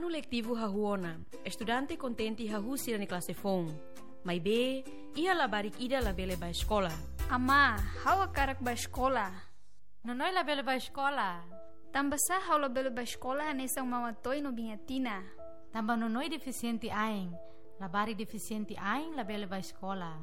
Ano letivo hahuona, estudante contenti hahusi na classe fon. Mai be, ia labarik ida labele ba escola. Ama, hawa karak ba escola? Nonoi labele ba escola? Tamba sa haw labele ba escola hanesang mamatoy no bingatina. Tamba nonoi deficiente aing, labari deficiente aing labele ba escola.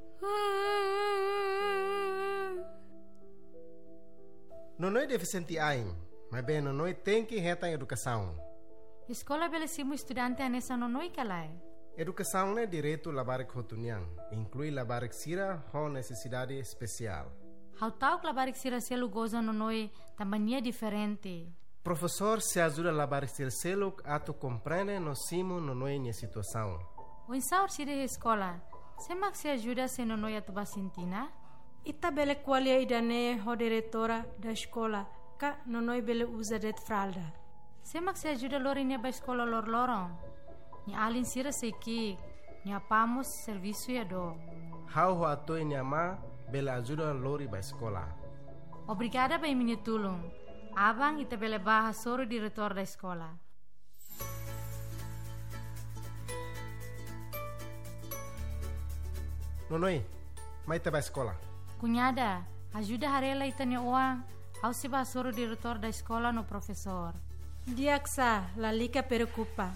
Nonoi deficiente aing, mas bem nonoi tem que reta educação. Escola belesimu estudante anessa nonoi kalai. Educação é direito labarik hotuniang, inclui labarik sira com necessidade especial. How tau labarik sira selu goza nonoi tambania diferente. Professor se ajuda labarik sira selu ato compreende no simo nonoi nia situação. O insaur sira escola, semak se ajuda se nonoi atu basintina? Ita bele qualia idane ho diretora da escola, ka nonoi bele usa det fralda. Semak se ajuda lor nia ba escola lor lorong. Ni alin sira seiki, ni apamos serviço ya do. How ho ato nia ma bele ajuda lori ba escola. Obrigada ba minha tulung. Abang ita bele baha soro diretor da escola. Nonoi, mai te ba escola. Cunhada, ajuda harela ita nia uang. How se ba soro diretor da escola no professor. Diaksa, la lica preocupa.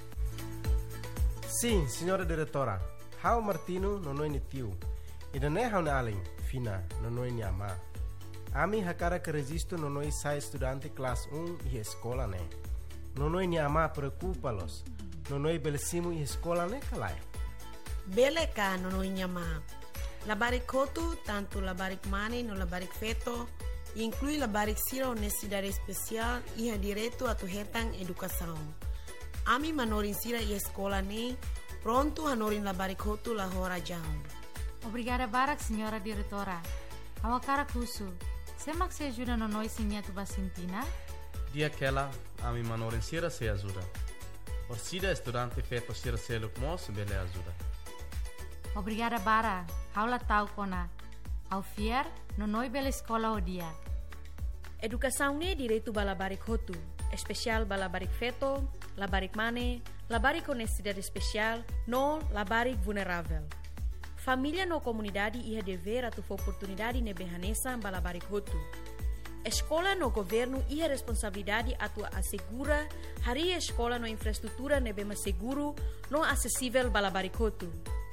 Sim, senhora diretora. How Martino nonoi ni tiu. Ida ne how na alin, fina, nonoi ni ama. Ami hakara que resisto nonoi sai estudante classe 1 e escola ne. Nonoi ni ama preocupa-los. Nonoi belesimu e escola ne kalai. Bele ka nonoi ni ama. Labarik kotu, tanto labarik mane no labarik feto, inclui labarik sira o necessidade especial e direito a tu retang educação. Ami manorin sira e escola ne, pronto hanorin labarik kotu la hora jam. Obrigada barak, senhora diretora. Awakara kusu. Semak se ajuda nonoi sinha tu basintina? Dia aquela, ami manorin sira se ajuda. Orsida estudante feto sira seluk mos bele ajuda. Obrigada bara. Haula tau kona. Au fier, nonoi bela escola o dia. Educação ne direito ba labarik hotu, especial ba labarik feto, labarik mane, labarik com necessidade especial, no labarik vulnerável. Família no comunidade ia dever a tu oportunidade ne behanesa ba labarik hotu. Escola no governo ia responsabilidade a tu assegura hari escola no infraestrutura ne bema seguro, no acessível ba labarik hotu.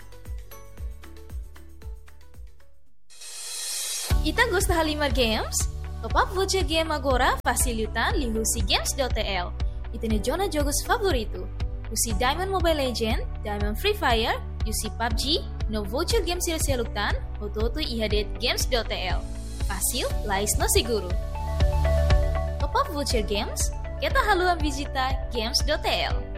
Ita gosta halimar games? Top up voucher game agora facilitan lihusi games.tl. Ita ne zona jogos favorito. Usi Diamond Mobile Legend, Diamond Free Fire, usi PUBG, no voucher games sila seluktan, ototo ihadet games.tl. Fácil, lais no seguro. Top up voucher games, kita haluan visita games.tl.